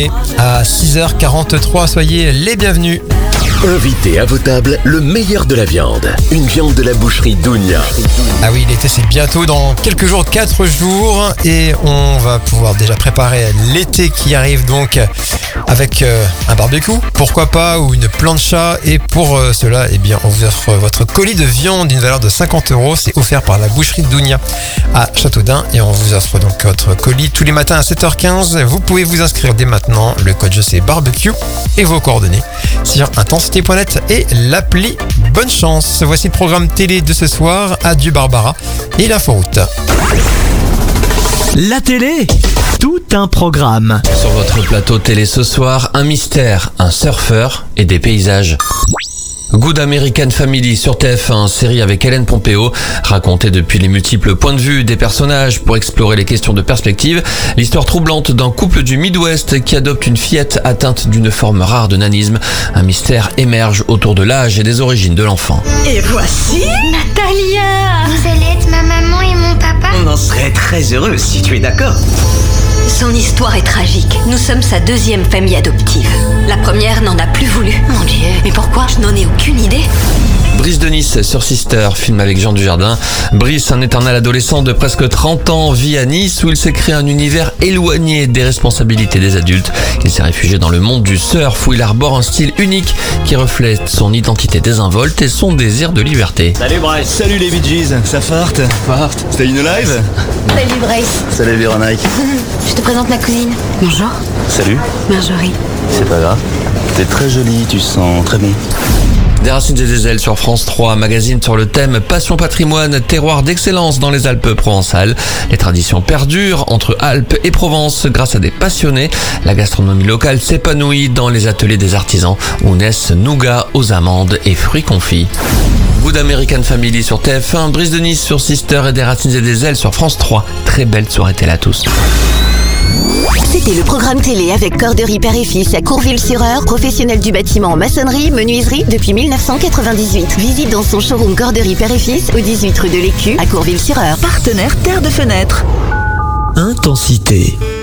dîner à 6h43. Soyez les bienvenus. Invitez à vos tables le meilleur de la viande. Une viande de la boucherie Dounia. Ah oui, l'été c'est bientôt dans quelques jours, 4 jours. Et on va pouvoir déjà préparer l'été qui arrive donc avec un barbecue, pourquoi pas, ou une plancha. Et pour cela, eh bien, on vous offre votre colis de viande d'une valeur de 50 €. C'est offert par la boucherie Dounia à Châteaudun. Et on vous offre donc votre colis tous les matins à 7h15. Vous pouvez vous inscrire dès maintenant. Le code je sais barbecue et vos coordonnées sur intensité.net et l'appli. Bonne chance. Voici le programme télé de ce soir. Adieu Barbara et l'inforoute. La télé, tout un programme. Sur votre plateau télé ce soir, un mystère, un surfeur et des paysages. Good American Family sur TF1, série avec Hélène Pompeo, racontée depuis les multiples points de vue des personnages pour explorer les questions de perspective. L'histoire troublante d'un couple du Midwest qui adopte une fillette atteinte d'une forme rare de nanisme. Un mystère émerge autour de l'âge et des origines de l'enfant. Et voici Natalia! Vous allez être ma maman et mon papa? On en serait très heureux si tu es d'accord. Son histoire est tragique. Nous sommes sa deuxième famille adoptive. La première n'en a plus voulu. Mon Dieu, mais pourquoi? Je n'en ai aucune idée. Brice de Nice sur Sister, film avec Jean Dujardin. Brice, un éternel adolescent de presque 30 ans, vit à Nice où il s'est créé un univers éloigné des responsabilités des adultes. Il s'est réfugié dans le monde du surf où il arbore un style unique qui reflète son identité désinvolte et son désir de liberté. Salut Bryce. Salut les Bee Gees, ça farte. C'était une live? Salut Brace. Salut Véronique. Je te présente ma cousine. Bonjour. Salut. Marjorie. C'est pas grave. T'es très jolie, tu sens très bon. Des racines et des ailes sur France 3, magazine sur le thème Passion Patrimoine, terroir d'excellence dans les Alpes provençales. Les traditions perdurent entre Alpes et Provence grâce à des passionnés. La gastronomie locale s'épanouit dans les ateliers des artisans où naissent nougats aux amandes et fruits confits. Good American Family sur TF1, Brice de Nice sur Sister et des racines et des ailes sur France 3. Très belle soirée télé à tous. C'était le programme télé avec Corderie Père et Fils à Courville-sur-Eure, professionnel du bâtiment en maçonnerie, menuiserie depuis 1998. Visite dans son showroom Corderie Père et Fils au 18 rue de l'Écu à Courville-sur-Eure. Partenaire Terre de Fenêtre. Intensité.